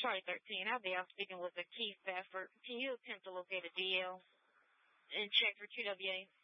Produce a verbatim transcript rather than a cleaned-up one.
Charlie thirteen, I'll be out speaking with the Keith Baffert. Can you attempt to locate a D L and check for Q W A?